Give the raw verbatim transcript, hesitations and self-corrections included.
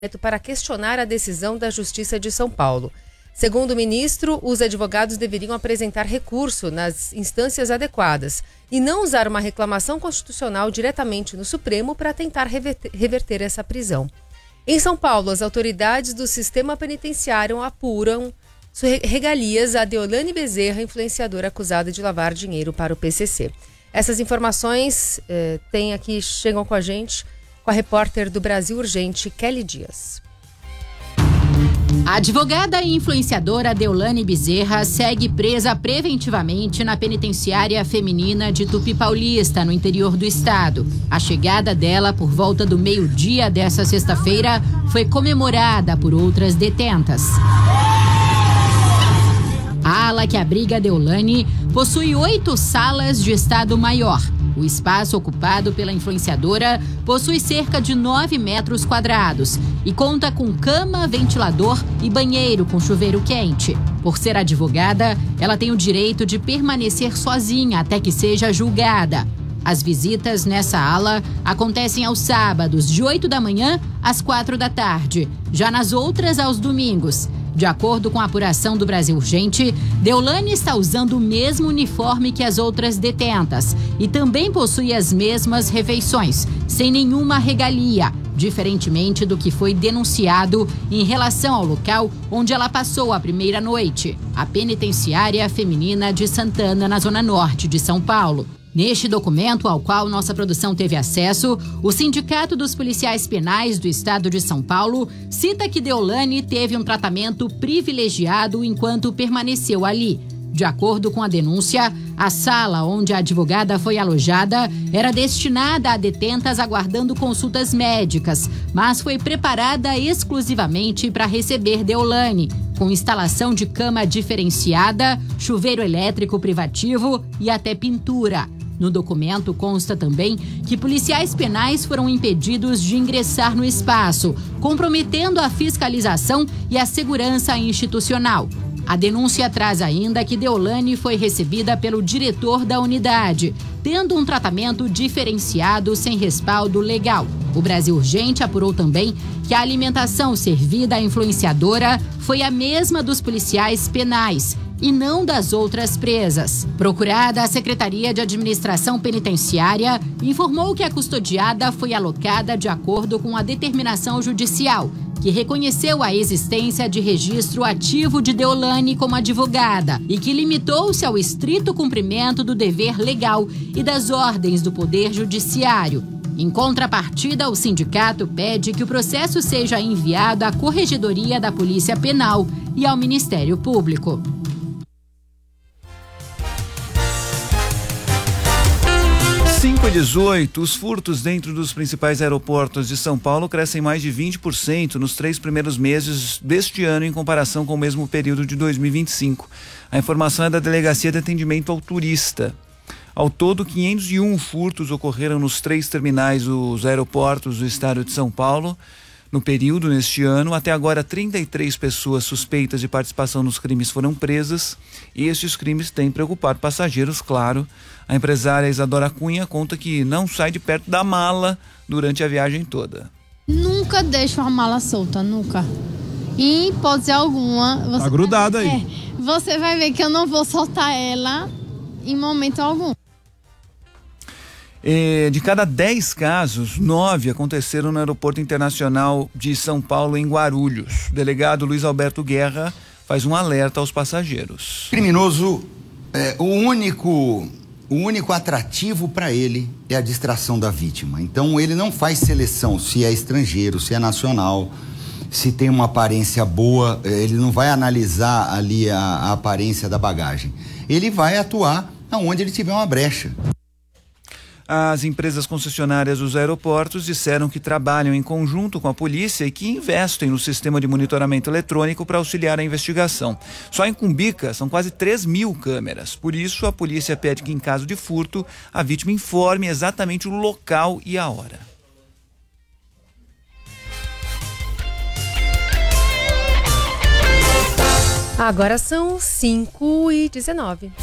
para questionar a decisão da Justiça de São Paulo. Segundo o ministro, os advogados deveriam apresentar recurso nas instâncias adequadas e não usar uma reclamação constitucional diretamente no Supremo para tentar reverter, reverter essa prisão. Em São Paulo, as autoridades do sistema penitenciário apuram regalias a Deolane Bezerra, influenciadora acusada de lavar dinheiro para o P C C. Essas informações eh, tem aqui, chegam com a gente, com a repórter do Brasil Urgente, Kelly Dias. A advogada e influenciadora Deolane Bezerra segue presa preventivamente na penitenciária feminina de Tupi Paulista, no interior do estado. A chegada dela por volta do meio-dia dessa sexta-feira foi comemorada por outras detentas. A ala que abriga a Deolane possui oito salas de estado maior. O espaço ocupado pela influenciadora possui cerca de nove metros quadrados e conta com cama, ventilador e banheiro com chuveiro quente. Por ser advogada, ela tem o direito de permanecer sozinha até que seja julgada. As visitas nessa ala acontecem aos sábados, de oito da manhã às quatro da tarde. Já nas outras, aos domingos. De acordo com a apuração do Brasil Urgente, Deolane está usando o mesmo uniforme que as outras detentas e também possui as mesmas refeições, sem nenhuma regalia, diferentemente do que foi denunciado em relação ao local onde ela passou a primeira noite, a penitenciária feminina de Santana, na zona norte de São Paulo. Neste documento, ao qual nossa produção teve acesso, o Sindicato dos Policiais Penais do Estado de São Paulo cita que Deolane teve um tratamento privilegiado enquanto permaneceu ali. De acordo com a denúncia, a sala onde a advogada foi alojada era destinada a detentas aguardando consultas médicas, mas foi preparada exclusivamente para receber Deolane, com instalação de cama diferenciada, chuveiro elétrico privativo e até pintura. No documento consta também que policiais penais foram impedidos de ingressar no espaço, comprometendo a fiscalização e a segurança institucional. A denúncia traz ainda que Deolane foi recebida pelo diretor da unidade, tendo um tratamento diferenciado sem respaldo legal. O Brasil Urgente apurou também que a alimentação servida à influenciadora foi a mesma dos policiais penais e não das outras presas. Procurada, a Secretaria de Administração Penitenciária informou que a custodiada foi alocada de acordo com a determinação judicial, que reconheceu a existência de registro ativo de Deolane como advogada e que limitou-se ao estrito cumprimento do dever legal e das ordens do Poder Judiciário. Em contrapartida, o sindicato pede que o processo seja enviado à Corregedoria da Polícia Penal e ao Ministério Público. cinco e dezoito, os furtos dentro dos principais aeroportos de São Paulo crescem mais de vinte por cento nos três primeiros meses deste ano em comparação com o mesmo período de dois mil e vinte e cinco. A informação é da Delegacia de Atendimento ao Turista. Ao todo, quinhentos e um furtos ocorreram nos três terminais dos aeroportos do estado de São Paulo. No período, neste ano, até agora, trinta e três pessoas suspeitas de participação nos crimes foram presas e estes crimes têm preocupado passageiros, claro. A empresária Isadora Cunha conta que não sai de perto da mala durante a viagem toda. Nunca deixo a mala solta, nunca. Em hipótese alguma... Você tá grudada aí. É, você vai ver que eu não vou soltar ela em momento algum. De cada dez casos, nove aconteceram no Aeroporto Internacional de São Paulo, em Guarulhos. O delegado Luiz Alberto Guerra faz um alerta aos passageiros. Criminoso, é, o único, o único atrativo para ele é a distração da vítima. Então ele não faz seleção se é estrangeiro, se é nacional, se tem uma aparência boa, ele não vai analisar ali a, a aparência da bagagem. Ele vai atuar aonde ele tiver uma brecha. As empresas concessionárias dos aeroportos disseram que trabalham em conjunto com a polícia e que investem no sistema de monitoramento eletrônico para auxiliar a investigação. Só em Cumbica são quase três mil câmeras. Por isso, a polícia pede que, em caso de furto, a vítima informe exatamente o local e a hora. Agora são cinco e dezenove.